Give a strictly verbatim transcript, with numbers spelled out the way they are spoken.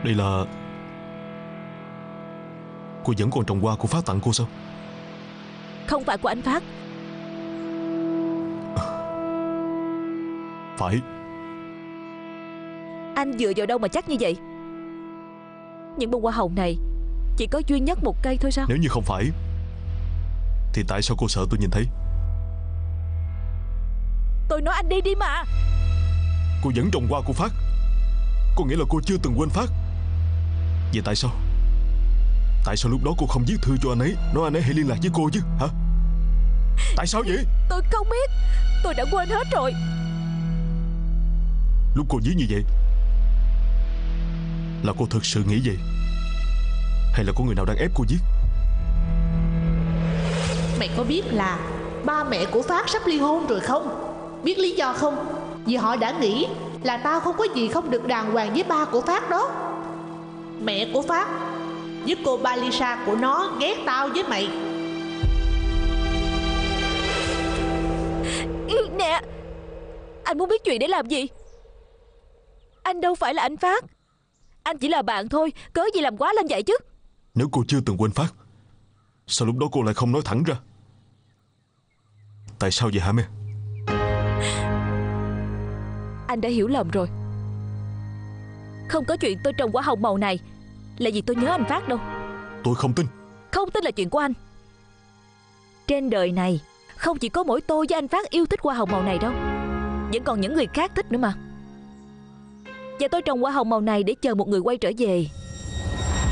Đây là... Cô vẫn còn trồng hoa của Phát tặng cô sao? Không phải của anh Phát. Phải. Anh dựa vào đâu mà chắc như vậy? Những bông hoa hồng này chỉ có duy nhất một cây thôi sao? Nếu như không phải thì tại sao cô sợ tôi nhìn thấy? Tôi nói anh đi đi mà. Cô vẫn trồng hoa của Phát, có nghĩa là cô chưa từng quên Phát. Vậy tại sao Tại sao lúc đó cô không viết thư cho anh ấy, nói anh ấy hãy liên lạc với cô chứ hả? Tại sao vậy? Tôi không biết. Tôi đã quên hết rồi. Lúc cô viết như vậy là cô thực sự nghĩ vậy, hay là có người nào đang ép cô viết? Mày có biết là ba mẹ của Phát sắp ly hôn rồi không? Biết lý do không? Vì họ đã nghĩ là tao không có gì không được đàng hoàng với ba của Phát đó. Mẹ của Phát với cô Balisa của nó ghét tao với mày. Nè, anh muốn biết chuyện để làm gì? Anh đâu phải là anh Phát. Anh chỉ là bạn thôi, cớ gì làm quá lên vậy chứ? Nếu cô chưa từng quên Phát, sao lúc đó cô lại không nói thẳng ra? Tại sao vậy hả mẹ? Anh đã hiểu lầm rồi. Không có chuyện tôi trồng quả hồng màu này là vì tôi nhớ anh Phát đâu. Tôi không tin. Không tin là chuyện của anh. Trên đời này không chỉ có mỗi tôi với anh Phát yêu thích hoa hồng màu này đâu, vẫn còn những người khác thích nữa mà. Và tôi trồng hoa hồng màu này để chờ một người quay trở về.